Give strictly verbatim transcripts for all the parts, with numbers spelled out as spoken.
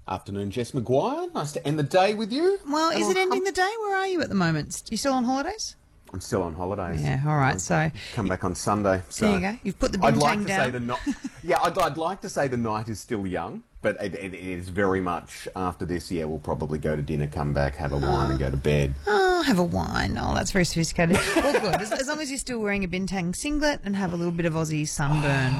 Afternoon, Jess McGuire. Nice to end the day with you. Well, And is it I'll ending come- the day? Where are you at the moment? You still on holidays? I'm still on holidays. Yeah, all right. I'll So come back on Sunday. So there you go. You've put the I'd bintang like to down. say the night. Yeah, I'd, I'd like to say the night is still young, but it, it, it is very much after this. Yeah, we'll probably go to dinner, come back, have a wine, and go to bed. Oh, have a wine. Oh, that's very sophisticated. All good. As, as long as you're still wearing a bintang singlet and have a little bit of Aussie sunburn.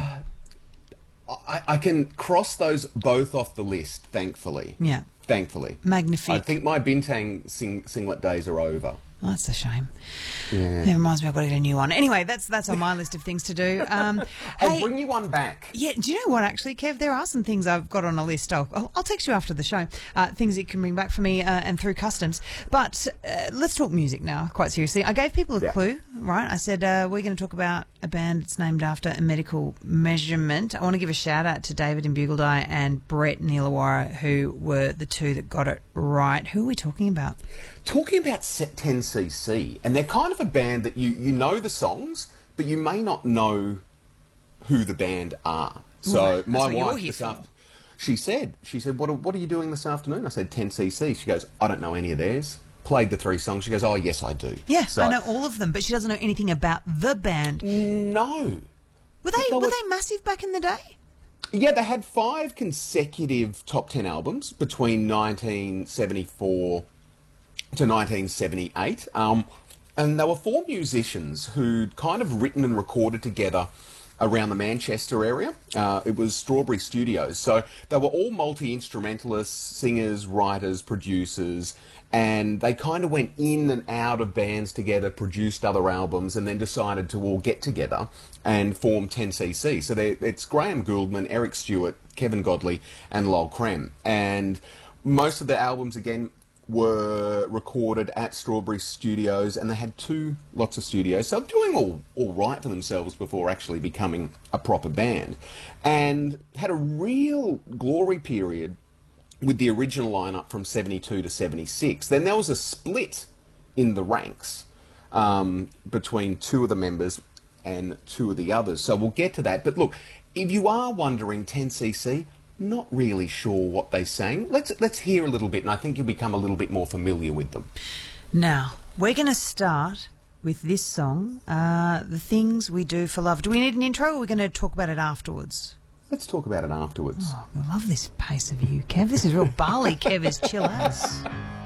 I, I can cross those both off the list, thankfully. Yeah. Thankfully. Magnifique. I think my bintang sing, singlet days are over. Oh, that's a shame. Yeah. It reminds me I've got to get a new one. Anyway, that's that's on my list of things to do. Um, I'll hey, bring you one back. yeah, do you know what, actually, Kev? There are some things I've got on a list. I'll, I'll, I'll text you after the show, uh, things that you can bring back for me uh, and through customs. But uh, let's talk music now, quite seriously. I gave people a Yeah. clue, right? I said uh, we're going to talk about a band that's named after a medical measurement. I want to give a shout-out to David in Bugledye and Brett in Illawarra, who were the two that got it right. Who are we talking about? Talking about Set ten C C, and they're kind of a band that you, you know the songs, but you may not know who the band are. So Right, that's my what you're wife here this for. afternoon, she said, she said, what are, what are you doing this afternoon? I said, ten C C. She goes, I don't know any of theirs. Played the three songs. She goes, oh, yes, I do. Yeah, So- I know all of them, but she doesn't know anything about the band. No. Were they They were were- they massive back in the day? Yeah, they had five consecutive top ten albums between nineteen seventy-four to nineteen seventy-eight. Um, and they were four musicians who'd kind of written and recorded together around the Manchester area. Uh, it was Strawberry Studios. So they were all multi-instrumentalists, singers, writers, producers, and they kind of went in and out of bands together, produced other albums, and then decided to all get together and form ten C C. So they- it's Graham Gouldman, Eric Stewart, Kevin Godley, and Lol Creme. And most of the albums, again, were recorded at Strawberry Studios, and they had two lots of studios, so doing all all right for themselves before actually becoming a proper band, and had a real glory period with the original lineup from seventy-two to seventy-six. Then there was a split in the ranks um, between two of the members and two of the others, so we'll get to that. But look, if you are wondering, ten C C, not really sure what they sang. Let's let's hear a little bit, and I think you'll become a little bit more familiar with them. Now, we're going to start with this song, uh, The Things We Do for Love. Do we need an intro, or are we going to talk about it afterwards? Let's talk about it afterwards. Oh, I love this pace of you, Kev. This is real Bali, Kev, is chill as.